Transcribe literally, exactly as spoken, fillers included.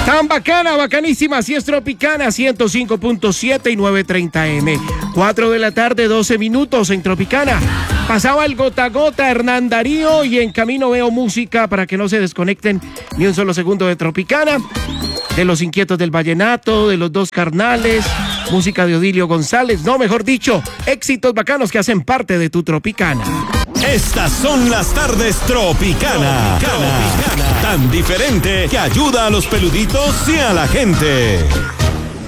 Tan bacana, bacanísima, así es Tropicana, ciento cinco punto siete y novecientos treinta eme. cuatro de la tarde, doce minutos en Tropicana. Pasaba el gota a gota Hernán Darío y en camino veo música para que no se desconecten ni un solo segundo de Tropicana. De los inquietos del vallenato, de los dos carnales, música de Odilio González, no, mejor dicho, éxitos bacanos que hacen parte de tu Tropicana. Estas son las tardes Tropicana. Tropicana. Tan diferente que ayuda a los peluditos y a la gente.